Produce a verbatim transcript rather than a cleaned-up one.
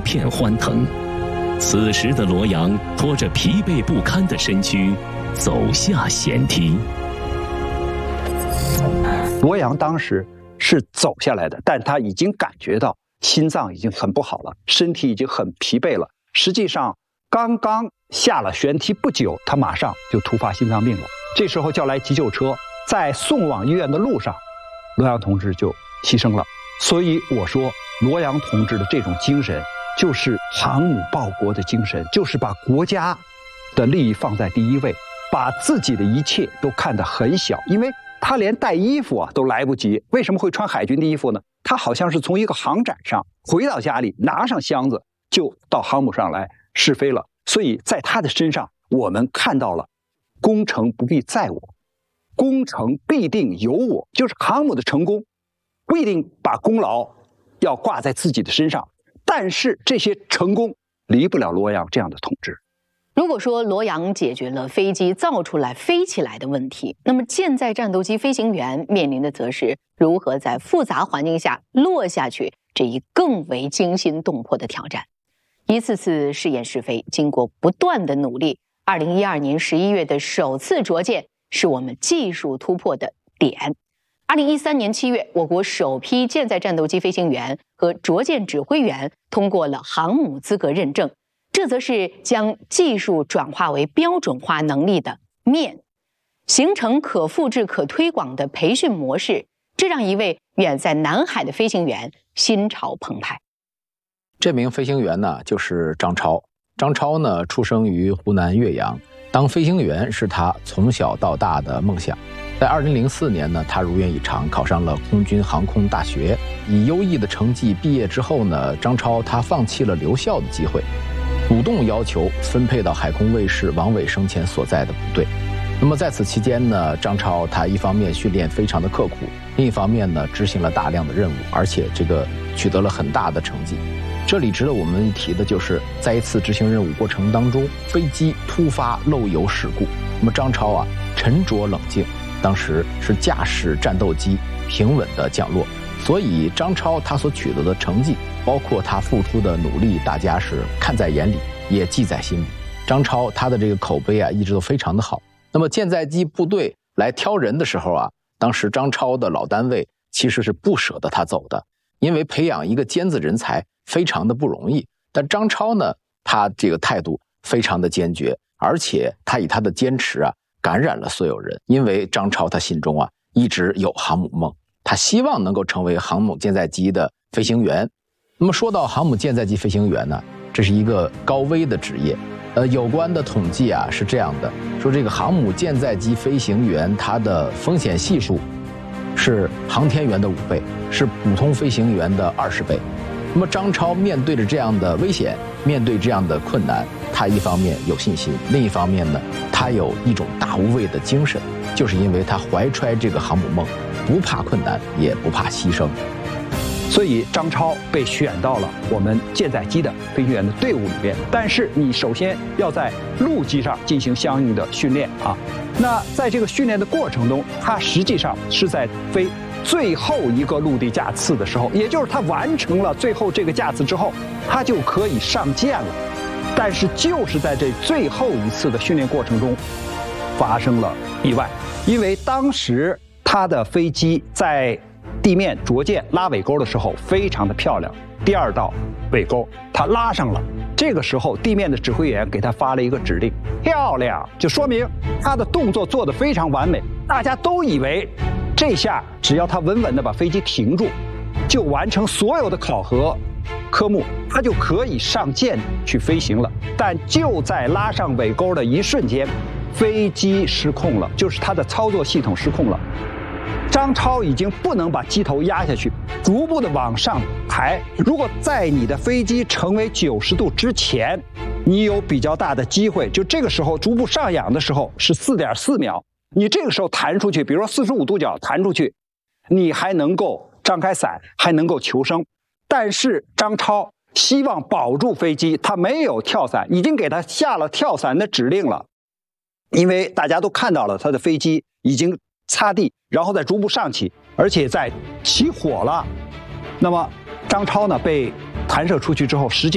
片欢腾。此时的罗阳拖着疲惫不堪的身躯走下舷梯。 罗阳当时是走下来的，但他已经感觉到心脏已经很不好了，身体已经很疲惫了。实际上，刚刚下了舷梯不久，他马上就突发心脏病了。这时候叫来急救车，在送往医院的路上，罗阳同志就牺牲了。所以我说，罗阳同志的这种精神，就是航母报国的精神，就是把国家的利益放在第一位，把自己的一切都看得很小。因为他连带衣服啊都来不及，为什么会穿海军的衣服呢？他好像是从一个航展上回到家里，拿上箱子就到航母上来试飞了。所以在他的身上，我们看到了功成不必在我，功成必定有我，就是航母的成功不一定把功劳要挂在自己的身上，但是这些成功离不了罗阳这样的统治。 如果说罗阳解决了飞机造出来飞起来的问题，那么舰载战斗机飞行员面临的则是如何在复杂环境下落下去这一更为惊心动魄的挑战。一次次试验试飞，经过不断的努力，二零一二年十一月的首次着舰是我们技术突破的点。二零一三年七月，我国首批舰载战斗机飞行员和着舰指挥员通过了航母资格认证，这则是将技术转化为标准化能力的面，形成可复制、可推广的培训模式，这让一位远在南海的飞行员心潮澎湃。 这名飞行员呢，就是张超。张超呢，出生于湖南岳阳，当飞行员是他从小到大的梦想。在二零零四年呢，他如愿以偿考上了空军航空大学。以优异的成绩毕业之后呢，张超他放弃了留校的机会，主动要求分配到海空卫士王伟生前所在的部队。那么在此期间呢，张超他一方面训练非常的刻苦，另一方面呢执行了大量的任务，而且这个取得了很大的成绩。这里值得我们一提的就是，在一次执行任务过程当中，飞机突发漏油事故。那么张超啊沉着冷静，当时是驾驶战斗机平稳的降落，所以张超他所取得的成绩，包括他付出的努力，大家是看在眼里，也记在心里。张超他的这个口碑啊，一直都非常的好。那么舰载机部队来挑人的时候啊，当时张超的老单位其实是不舍得他走的，因为培养一个尖子人才非常的不容易。但张超呢，他这个态度非常的坚决，而且他以他的坚持啊，感染了所有人。因为张超他心中啊一直有航母梦，他希望能够成为航母舰载机的飞行员。那么说到航母舰载机飞行员呢，这是一个高危的职业。呃，有关的统计啊是这样的，说这个航母舰载机飞行员他的风险系数是航天员的五倍，是普通飞行员的二十倍。那么张超面对着这样的危险，面对这样的困难，他一方面有信心，另一方面呢，他有一种大无畏的精神，就是因为他怀揣这个航母梦，不怕困难，也不怕牺牲。 所以张超被选到了我们舰载机的飞行员的队伍里面。但是你首先要在陆基上进行相应的训练啊。那在这个训练的过程中，他实际上是在飞最后一个陆地架次的时候，也就是他完成了最后这个架次之后，他就可以上舰了。但是就是在这最后一次的训练过程中，发生了意外，因为当时他的飞机在地面着舰拉尾钩的时候非常的漂亮，第二道尾钩他拉上了。这个时候地面的指挥员给他发了一个指令，漂亮，就说明他的动作做得非常完美。大家都以为这下只要他稳稳地把飞机停住，就完成所有的考核科目，他就可以上舰去飞行了。但就在拉上尾钩的一瞬间，飞机失控了，就是他的操作系统失控了。张超已经不能把机头压下去，逐步的往上抬。如果在你的飞机成为九十度之前，你有比较大的机会，就这个时候逐步上扬的时候是 四点四秒，你这个时候弹出去，比如说四十五度角弹出去，你还能够张开伞，还能够求生。但是张超希望保住飞机，他没有跳伞，已经给他下了跳伞的指令了。因为大家都看到了他的飞机已经擦地，然后再逐步上起，而且在起火了。那么张超呢被弹射出去之后，实际